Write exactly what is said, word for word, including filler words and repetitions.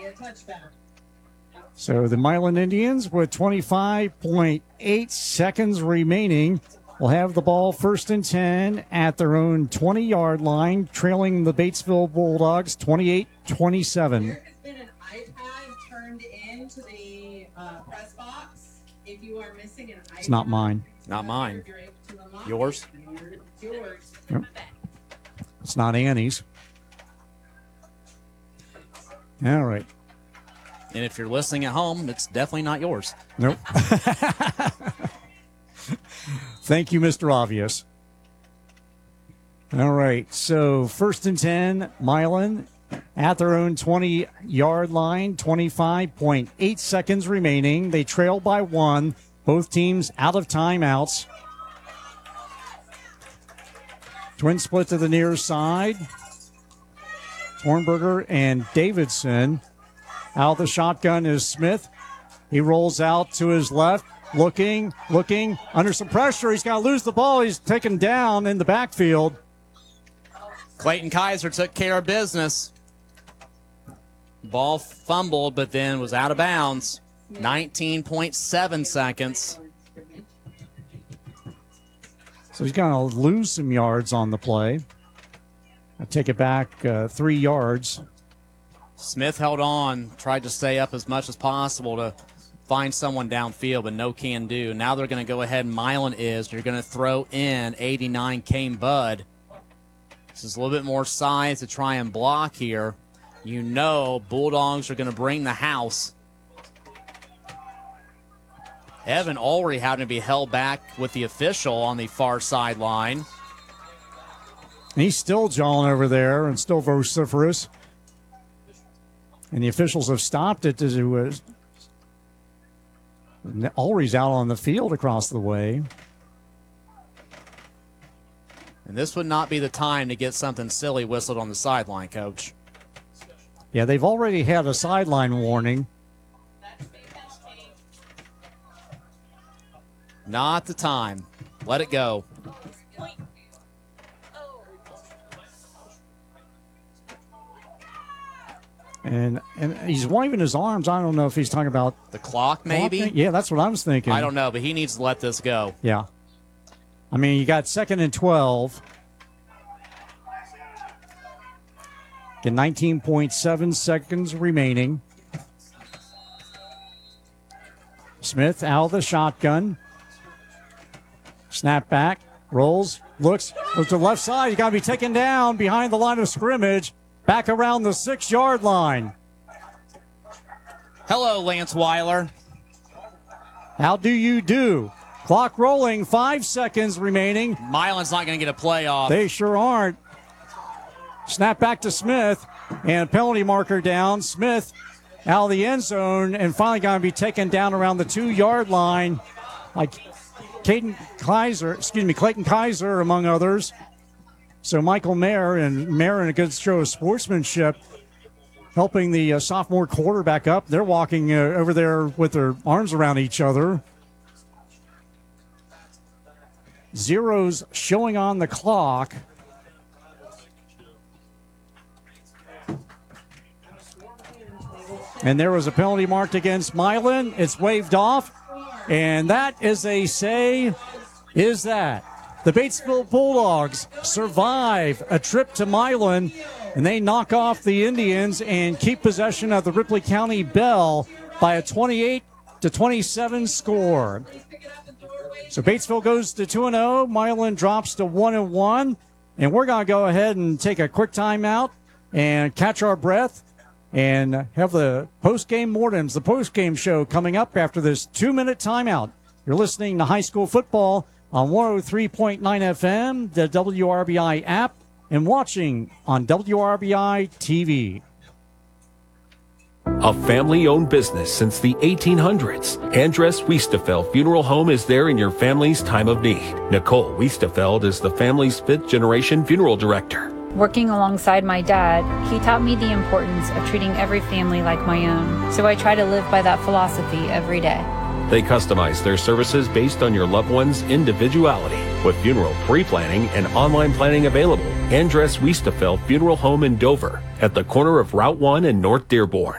So the Milan Indians, with twenty-five point eight seconds remaining, will have the ball first and ten at their own twenty-yard line, trailing the Batesville Bulldogs twenty-eight twenty-seven. There has been an iPad turned into the uh, press box. If you are missing an iPad, It's not mine. Not mine. Yours? Yours. Yep. It's not Annie's. All right. And if you're listening at home, it's definitely not yours. Nope. Thank you, Mister Obvious. All right. So first and ten, Milan at their own twenty-yard line, twenty-five point eight seconds remaining. They trail by one. Both teams out of timeouts. Twin split to the near side. Tornberger and Davidson. Out of the shotgun is Smith. He rolls out to his left, looking, looking, under some pressure. He's got to lose the ball. He's taken down in the backfield. Clayton Kaiser took care of business. Ball fumbled, but then was out of bounds. nineteen point seven seconds. So he's going to lose some yards on the play. I'll take it back uh, three yards. Smith held on, tried to stay up as much as possible to find someone downfield, but no can do. Now they're going to go ahead, and Milan is. You're going to throw in eighty-nine Kane Budd. This is a little bit more size to try and block here. You know Bulldogs are going to bring the house. Evan Ulrey having to be held back with the official on the far sideline. And he's still jawing over there and still vociferous. And the officials have stopped it as it was. Ulrey's out on the field across the way. And this would not be the time to get something silly whistled on the sideline, Coach. Yeah, they've already had a sideline warning. Not the time. Let it go. And and he's waving his arms. I don't know if he's talking about the clock, maybe? Clock? Yeah, that's what I was thinking. I don't know, but he needs to let this go. Yeah. I mean, you got second and twelve. Get nineteen point seven seconds remaining. Smith out of the shotgun. Snap back, rolls, looks, goes to the left side. You got to be taken down behind the line of scrimmage. Back around the six-yard line. Hello, Lance Weiler. How do you do? Clock rolling, five seconds remaining. Milan's not going to get a play off. They sure aren't. Snap back to Smith, and penalty marker down. Smith out of the end zone, and finally going to be taken down around the two-yard line, like Caden Kaiser, excuse me, Clayton Kaiser, among others. So Michael Mayer, and Mayer in a good show of sportsmanship, helping the uh, sophomore quarterback up. They're walking uh, over there with their arms around each other. Zeros showing on the clock. And there was a penalty marked against Milan. It's waved off. And that is a say, is that. The Batesville Bulldogs survive a trip to Milan, and they knock off the Indians and keep possession of the Ripley County Bell by a twenty-eight to twenty-seven score. So Batesville goes to two and oh. Milan drops to one and one. And we're going to go ahead and take a quick timeout and catch our breath and have the post-game mortems, the post-game show coming up after this two-minute timeout. You're listening to high school football on one oh three point nine F M, the W R B I app, and watching on W R B I T V. A family-owned business since the eighteen hundreds, Andres Wiestefeld Funeral Home is there in your family's time of need. Nicole Wiestefeld is the family's fifth-generation funeral director. Working alongside my dad, he taught me the importance of treating every family like my own, so I try to live by that philosophy every day. They customize their services based on your loved one's individuality. With funeral pre-planning and online planning available, Andres Wiestefeld Funeral Home in Dover, at the corner of Route one and North Dearborn.